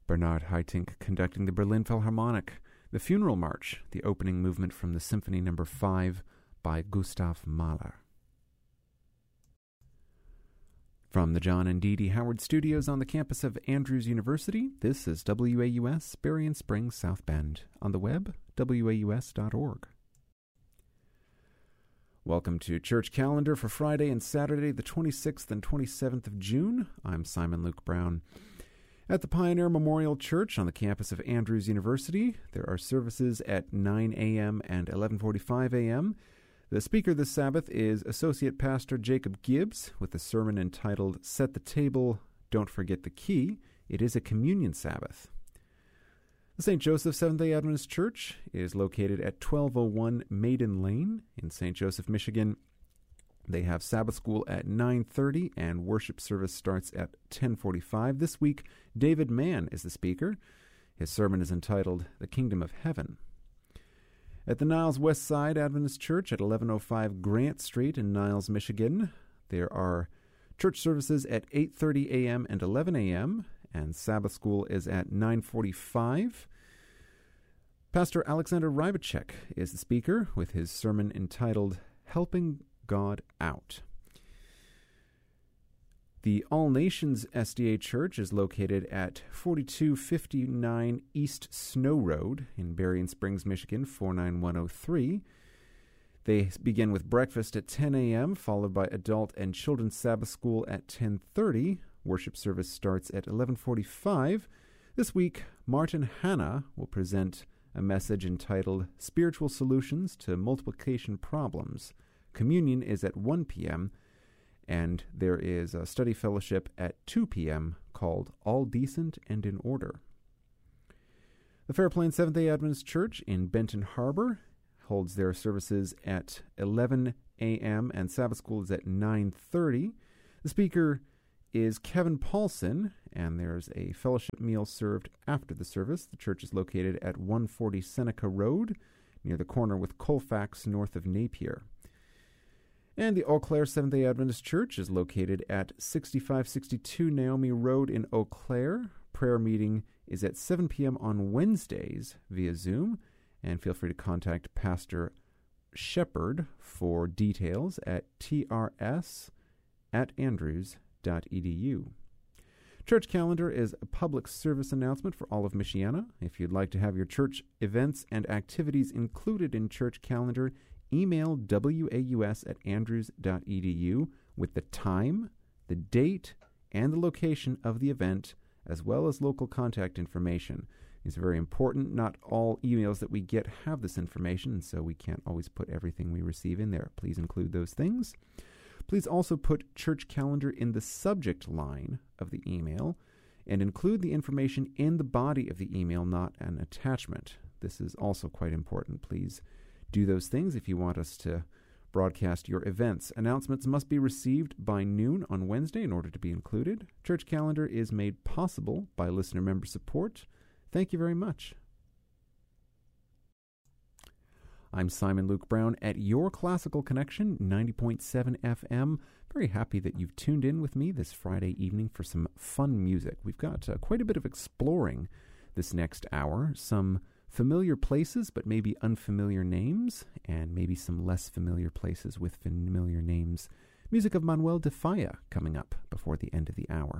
Bernard Haitink conducting the Berlin Philharmonic, the Funeral March, the opening movement from the Symphony No. 5 by Gustav Mahler. From the John and Dee Dee Howard Studios on the campus of Andrews University, this is WAUS, Berrien Springs, South Bend. On the web, waus.org. Welcome to Church Calendar for Friday and Saturday, the 26th and 27th of June. I'm Simon Luke Brown. At the Pioneer Memorial Church on the campus of Andrews University, there are services at 9 a.m. and 11:45 a.m. The speaker this Sabbath is Associate Pastor Jacob Gibbs with a sermon entitled Set the Table, Don't Forget the Key. It is a communion Sabbath. The St. Joseph Seventh-day Adventist Church is located at 1201 Maiden Lane in St. Joseph, Michigan. They have Sabbath school at 9:30 and worship service starts at 10:45. This week, David Mann is the speaker. His sermon is entitled The Kingdom of Heaven. At the Niles West Side Adventist Church at 1105 Grant Street in Niles, Michigan, there are church services at 8:30 a.m. and 11 a.m., and Sabbath school is at 9:45. Pastor Alexander Rybacek is the speaker with his sermon entitled Helping God Out. The All Nations SDA Church is located at 4259 East Snow Road in Berrien Springs, Michigan, 49103. They begin with breakfast at 10 a.m., followed by adult and children's Sabbath school at 10:30. Worship service starts at 11:45. This week, Martin Hanna will present a message entitled Spiritual Solutions to Multiplication Problems. Communion is at 1 p.m., and there is a study fellowship at 2 p.m. called All Decent and in Order. The Fairplains Seventh-day Adventist Church in Benton Harbor holds their services at 11 a.m. and Sabbath school is at 9:30. The speaker is Kevin Paulson, and there's a fellowship meal served after the service. The church is located at 140 Seneca Road, near the corner with Colfax, north of Napier. And the Eau Claire Seventh-day Adventist Church is located at 6562 Naomi Road in Eau Claire. Prayer meeting is at 7 p.m. on Wednesdays via Zoom, and feel free to contact Pastor Shepard for details at trs@andrews.edu. Church Calendar is a public service announcement for all of Michiana. If you'd like to have your church events and activities included in Church Calendar, email waus@andrews.edu with the time, the date, and the location of the event, as well as local contact information. These are very important. Not all emails that we get have this information, and so we can't always put everything we receive in there. Please include those things. Please also put Church Calendar in the subject line of the email and include the information in the body of the email, not an attachment. This is also quite important. Please do those things if you want us to broadcast your events. Announcements must be received by noon on Wednesday in order to be included. Church Calendar is made possible by listener member support. Thank you very much. I'm Simon Luke Brown at Your Classical Connection, 90.7 FM. Very happy that you've tuned in with me this Friday evening for some fun music. We've got quite a bit of exploring this next hour. Some familiar places, but maybe unfamiliar names, and maybe some less familiar places with familiar names. Music of Manuel de Falla coming up before the end of the hour.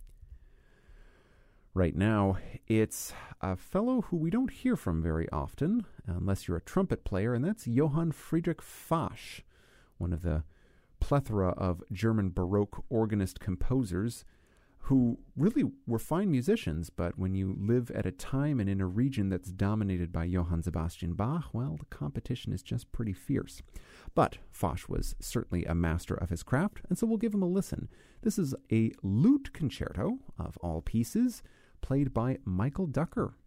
Right now, it's a fellow who we don't hear from very often, unless you're a trumpet player, and that's Johann Friedrich Fasch, one of the plethora of German Baroque organist composers who really were fine musicians, but when you live at a time and in a region that's dominated by Johann Sebastian Bach, well, the competition is just pretty fierce. But Fasch was certainly a master of his craft, and so we'll give him a listen. This is a lute concerto, of all pieces, played by Michael Ducker.